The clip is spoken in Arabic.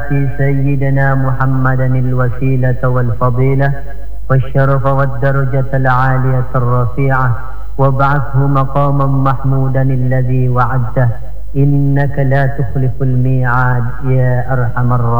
آت سيدنا محمدا الوسيلة والفضيلة والشرف والدرجة العالية الرفيعة وابعثه مقاما محمودا الذي وعدته إنك لا تخلف الميعاد يا أرحم الراحمين.